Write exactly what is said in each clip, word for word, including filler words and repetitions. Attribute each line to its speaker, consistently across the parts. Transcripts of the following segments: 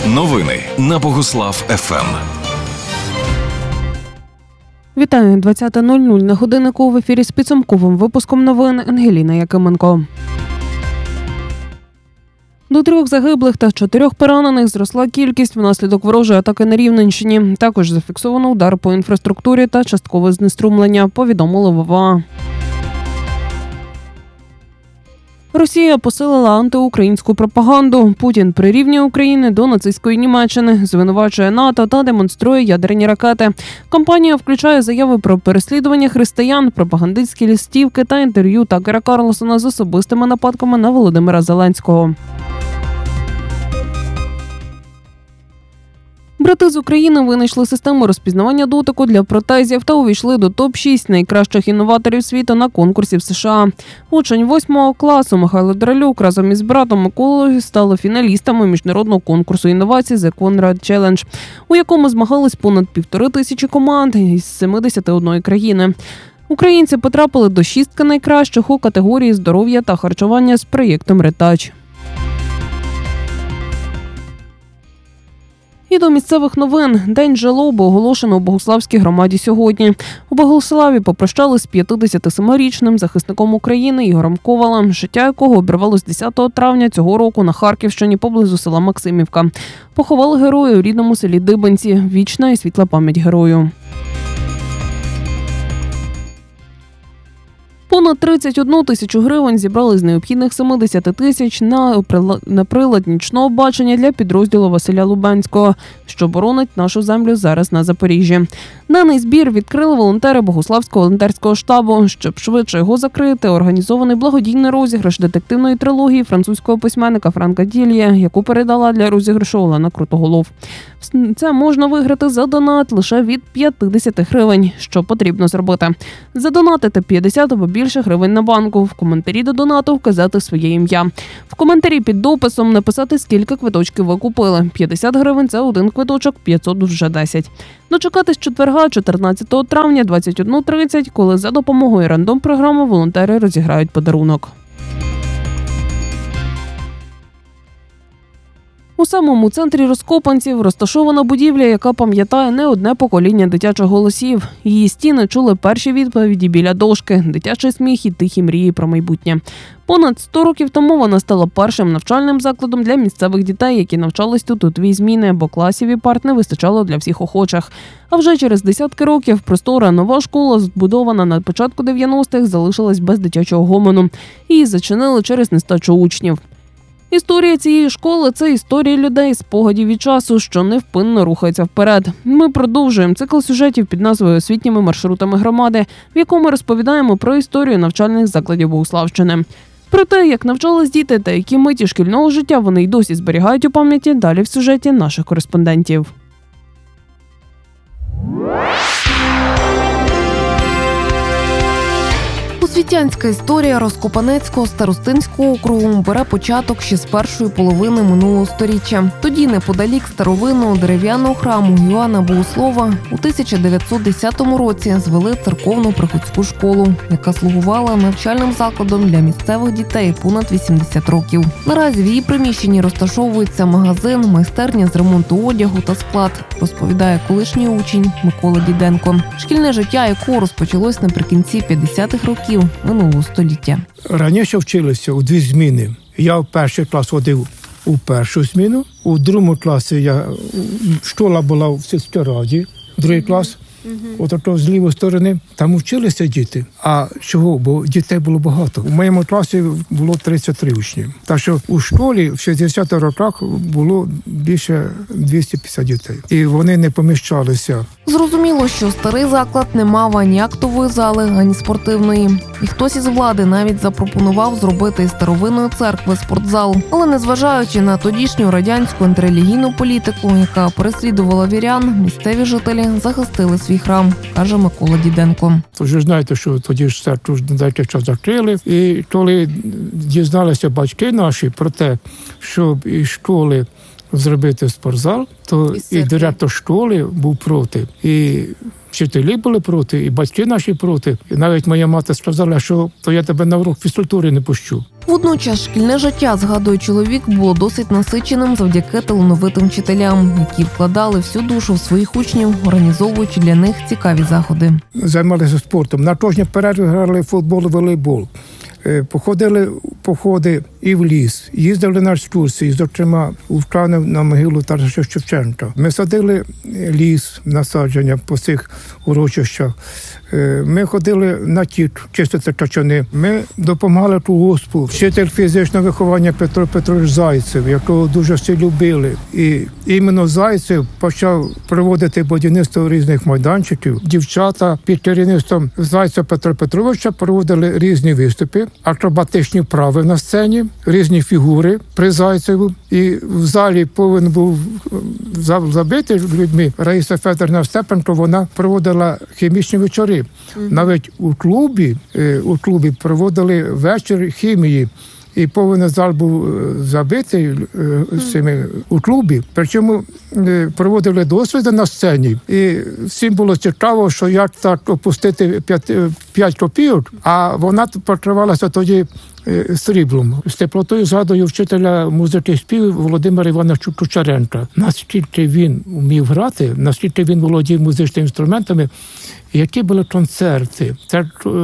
Speaker 1: Новини на Богуслав еф ем.
Speaker 2: Вітаю, двадцята нуль нуль на годиннику, в ефірі з підсумковим випуском новин Ангеліна Якименко. До трьох загиблих та чотирьох поранених зросла кількість внаслідок ворожої атаки на Рівненщині. Також зафіксовано удар по інфраструктурі та часткове знеструмлення, повідомили в ОВА. Росія посилила антиукраїнську пропаганду. Путін прирівнює Україну до нацистської Німеччини, звинувачує НАТО та демонструє ядерні ракети. Кампанія включає заяви про переслідування християн, пропагандистські листівки та інтерв'ю Такера Карлсона з особистими нападками на Володимира Зеленського. Брати з України винайшли систему розпізнавання дотику для протезів та увійшли до топ шість найкращих інноваторів світу на конкурсі в США. Учень восьмого класу Михайло Дралюк разом із братом Миколою стали фіналістами міжнародного конкурсу інновацій The Conrad Challenge, у якому змагались понад півтори тисячі команд із сімдесят однієї країни. Українці потрапили до шістки найкращих у категорії здоров'я та харчування з проєктом «Ретач». І до місцевих новин. День жалоби оголошено у Богуславській громаді сьогодні. У Богуславі попрощали з п'ятдесятисемирічним захисником України Ігорем Ковалем, життя якого обірвалось десятого травня цього року на Харківщині поблизу села Максимівка. Поховали героя у рідному селі Дибенці. Вічна і світла пам'ять герою. Понад тридцять одну тисячу гривень зібрали з необхідних семидесяти тисяч на, на прилад нічного бачення для підрозділу Василя Лубенського, що боронить нашу землю зараз на Запоріжжі. Даний збір відкрили волонтери Богуславського волонтерського штабу. Щоб швидше його закрити, організований благодійний розіграш детективної трилогії французького письменника Франка Дільє, яку передала для розіграшу Олена Крутоголов. Це можна виграти за донат лише від п'ятдесят гривень. Що потрібно зробити? Задонатити п'ятдесят або більше гривень на банку. В коментарі до донату вказати своє ім'я. В коментарі під дописом написати, скільки квиточків ви купили. п'ятдесят гривень – це один квиточок, п'ятсот – вже десять. Дочекатись четверга, чотирнадцятого травня, двадцять одна тридцять, коли за допомогою рандом-програми волонтери розіграють подарунок. У самому центрі Розкопанців розташована будівля, яка пам'ятає не одне покоління дитячих голосів. Її стіни чули перші відповіді біля дошки, дитячий сміх і тихі мрії про майбутнє. Понад сто років тому вона стала першим навчальним закладом для місцевих дітей, які навчались тут у дві зміни, бо класів і парт не вистачало для всіх охочих. А вже через десятки років простора нова школа, збудована на початку дев'яностих, залишилась без дитячого гомону. Її зачинили через нестачу учнів. Історія цієї школи – це історія людей, спогадів від часу, що невпинно рухається вперед. Ми продовжуємо цикл сюжетів під назвою «Освітніми маршрутами громади», в якому розповідаємо про історію навчальних закладів Богуславщини. Про те, як навчались діти та які миті шкільного життя вони й досі зберігають у пам'яті, далі в сюжеті наших кореспондентів.
Speaker 3: Освітянська історія Розкопанецького старостинського округу бере початок ще з першої половини минулого сторіччя. Тоді неподалік старовинного дерев'яного храму Іоанна Богослова у тисяча дев'ятсот десятому році звели церковну приходську школу, яка слугувала навчальним закладом для місцевих дітей понад вісімдесят років. Наразі в її приміщенні розташовується магазин, майстерня з ремонту одягу та склад, розповідає колишній учень Микола Діденко, шкільне життя якого розпочалось наприкінці п'ятдесятих років минулого століття.
Speaker 4: Раніше вчилися у дві зміни. Я в перший клас ходив у першу зміну, у другому класі я, школа була в сільській раді, другий клас. От ото з лівої сторони, там вчилися діти. А чого? Бо дітей було багато. У моєму класі було тридцять три учні. Так що у школі в шістдесятих роках було більше двісті п'ятдесят дітей. І вони не поміщалися.
Speaker 3: Зрозуміло, що старий заклад не мав ані актової зали, ані спортивної. І хтось із влади навіть запропонував зробити із старовинної церкви спортзал. Але незважаючи на тодішню радянську антирелігійну політику, яка переслідувала вірян, місцеві жителі захистили свій храм, каже Микола Діденко.
Speaker 4: Тож ви знаєте, що тоді ж церкву деякий час закрили. І коли дізналися батьки наші про те, щоб із школи зробити спортзал, то і директор школи був проти. І вчителі були проти, і батьки наші проти. І навіть моя мати сказала, що то я тебе на урок фізкультури не пущу.
Speaker 3: Водночас шкільне життя, згадує чоловік, було досить насиченим завдяки талановитим вчителям, які вкладали всю душу в своїх учнів, організовуючи для них цікаві заходи.
Speaker 4: Займалися спортом. На кожній перерві грали в футбол, волейбол. Походили в походи і в ліс, їздили на екскурсії, зокрема, у Вканів на могилу Тараса Шевченка. Ми садили ліс, насадження по цих урочищах. Ми ходили на тік, чистити качани. Ми допомагали колгоспу. Вчитель фізичного виховання Петро Петрович Зайцев, якого дуже всі любили. І іменно Зайцев почав проводити будівництво різних майданчиків. Дівчата під керівництвом Зайцева Петра Петровича проводили різні виступи, акробатичні вправи на сцені, різні фігури при Зайцеву. І в залі повинен був зал забитий людьми. Раїса Федорівна Степенко, вона проводила хімічні вечори. Mm-hmm. Навіть у клубі, у клубі проводили вечір хімії. І повинен зал був забитий з цими у клубі. Причому проводили досвіди на сцені. І всім було цікаво, що як так опустити п'ять копійок, а вона покривалася тоді сріблом. З теплотою згадую вчителя музики і співів Володимира Івановича Кучеренка. Наскільки він вмів грати, наскільки він володів музичними інструментами, які були концерти. Це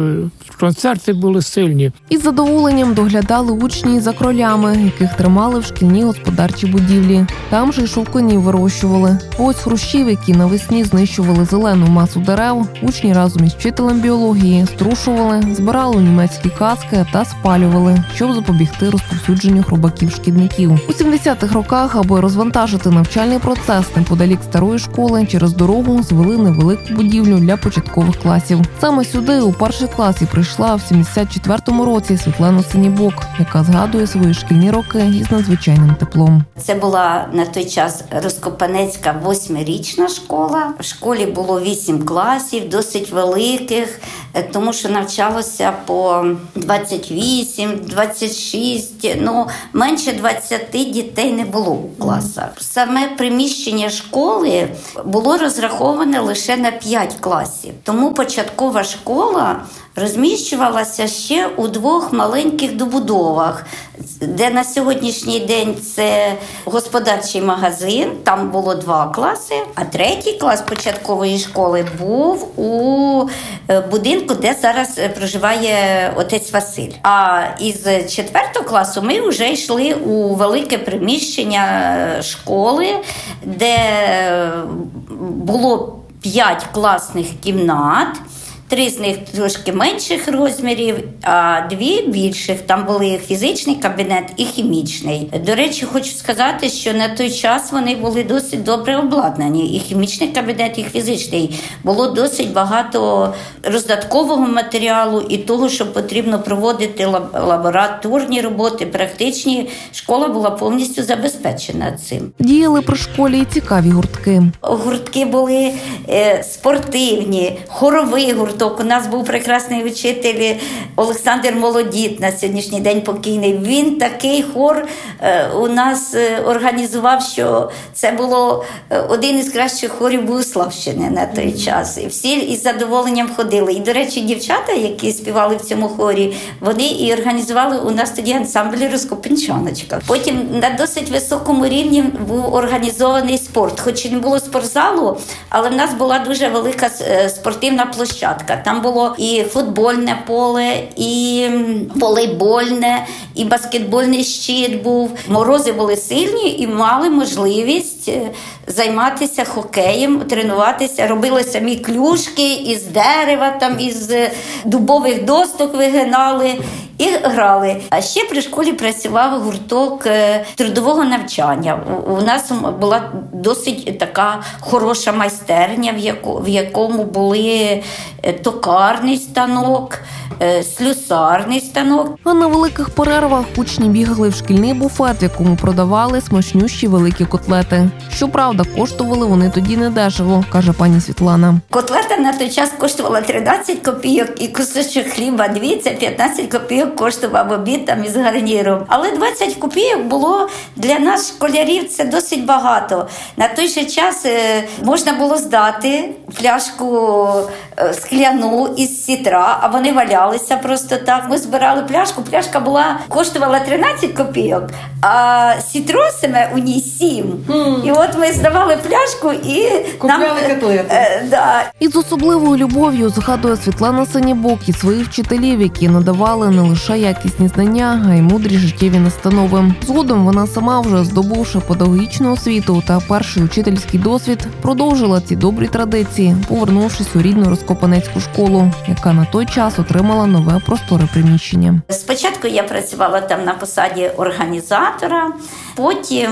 Speaker 4: концерти були сильні.
Speaker 3: Із задоволенням доглядали учні за кролями, яких тримали в шкільній господарчій будівлі. Там же й шовкунів вирощували. А ось хрущів, які навесні знищували зелену масу дерев, учні разом із вчителем біології струшували, збирали у німецькі каски та спалювали, щоб запобігти розповсюдженню хробаків-шкідників. У сімдесятих роках, аби розвантажити навчальний процес неподалік старої школи, через дорогу звели невелику будівлю для початкових класів. Саме сюди у перший клас і прийшла в сімдесят четвертому році Світлана Синібок, яка згадує свої шкільні роки із надзвичайним теплом.
Speaker 5: Це була на той час Роскопанецька восьмирічна школа. В школі було вісім класів, досить великих, тому що навчалося по двадцять вісім, двадцять шість, ну менше двадцяти дітей не було у класах. Саме приміщення школи було розраховане лише на п'ять класів. Тому початкова школа розміщувалася ще у двох маленьких добудовах, де на сьогоднішній день це господарчий магазин, там було два класи, а третій клас початкової школи був у будинку, де зараз проживає отець Василь. А із четвертого класу ми вже йшли у велике приміщення школи, де було п'ять класних кімнат. Три з них трошки менших розмірів, а дві більших. Там були фізичний кабінет і хімічний. До речі, хочу сказати, що на той час вони були досить добре обладнані. І хімічний кабінет, і фізичний. Було досить багато роздаткового матеріалу і того, що потрібно проводити лабораторні роботи, практичні. Школа була повністю забезпечена цим.
Speaker 3: Діяли при школі і цікаві гуртки.
Speaker 5: Гуртки були е, спортивні, хоровий гурток. У нас був прекрасний вчитель Олександр Молодіт, на сьогоднішній день покійний. Він такий хор е, у нас е, організував, що це було е, один із кращих хорів Богуславщини на той час. І всі із задоволенням ходили. І, до речі, дівчата, які співали в цьому хорі, вони і організували у нас тоді ансамбль «Роскопенчаночка». Потім на досить високому рівні був організований спорт. Хоч і не було спортзалу, але в нас була дуже велика спортивна площадка. Там було і футбольне поле, і волейбольне, і баскетбольний щит був. Морози були сильні і мали можливість займатися хокеєм, тренуватися. Робили самі клюшки із дерева, там із дубових досток вигинали і грали. А ще при школі працював гурток трудового навчання. У нас була досить така хороша майстерня, в якому були токарний станок, слюсарний станок.
Speaker 3: А на великих перервах учні бігали в шкільний буфет, в якому продавали смачнющі великі котлети. Щоправда, коштували вони тоді недешево, каже пані Світлана.
Speaker 5: Котлета на той час коштувала тринадцять копійок і кусочок хліба дві, це п'ятнадцять копійок коштував обід там із гарніром. Але двадцять копійок було для нас, школярів, це досить багато. На той же час можна було здати пляшку скляну із сітра, а вони валялися просто так. Ми збирали пляшку, пляшка була, коштувала тринадцять копійок, а сітро саме у ній сім. Mm. І от ми здавали пляшку і
Speaker 2: купляли
Speaker 5: нам...
Speaker 2: котлети.
Speaker 5: Е, да.
Speaker 3: І з особливою любов'ю згадує Світлана Синібок і своїх вчителів, які надавали не лише якісні знання, а й мудрі життєві настанови. Згодом вона сама, вже здобувши педагогічну освіту та перший учительський досвід, продовжила ці добрі традиції, повернувшись у рідну Роскопанецьку школу, яка на той час отримала нове просторе приміщення.
Speaker 5: Спочатку я працювала там на посаді організатора, потім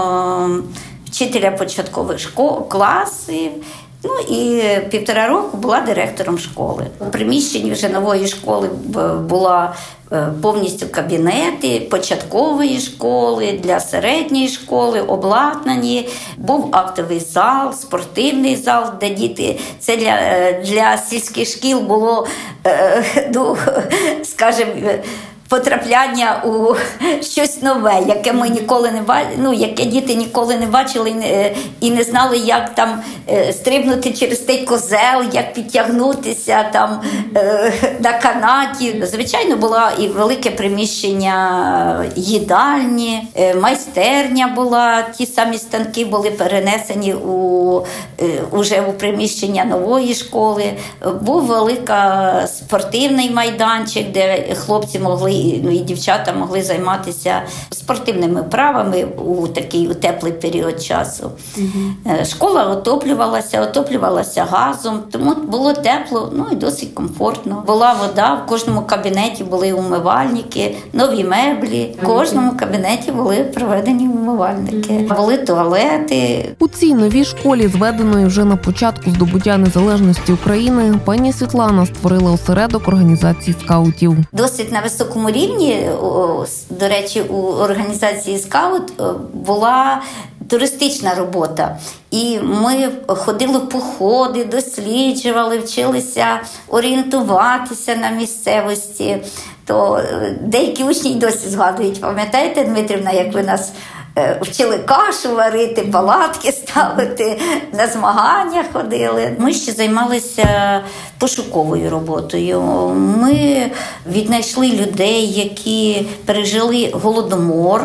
Speaker 5: вчителя початкових школ, класів. Ну і півтора року була директором школи. У приміщенні вже нової школи була повністю кабінети початкової школи, для середньої школи, обладнані. Був актовий зал, спортивний зал, де діти. Це для, для сільських шкіл було, ну, скажімо, потрапляння у щось нове, яке ми ніколи не бачили, ну, яке діти ніколи не бачили і не, і не знали, як там е, стрибнути через той козел, як підтягнутися там е, на канаті. Звичайно, було і велике приміщення їдальні, е, майстерня була, ті самі станки були перенесені у, е, уже у приміщення нової школи. Був великий спортивний майданчик, де хлопці могли ну і дівчата могли займатися спортивними вправами у такий у теплий період часу. Угу. Школа отоплювалася, отоплювалася газом, тому було тепло, ну і досить комфортно. Була вода, в кожному кабінеті були умивальники, нові меблі, в кожному кабінеті були проведені умивальники, були туалети.
Speaker 3: У цій новій школі, зведеної вже на початку здобуття незалежності України, пані Світлана створила осередок організації скаутів.
Speaker 5: Досить на високому рівні, до речі, у організації «Скаут» була туристична робота. І ми ходили в походи, досліджували, вчилися орієнтуватися на місцевості. То деякі учні й досі згадують, пам'ятаєте, Дмитрівна, як ви нас вчили кашу варити, палатки ставити, на змагання ходили. Ми ще займалися пошуковою роботою. Ми віднайшли людей, які пережили Голодомор.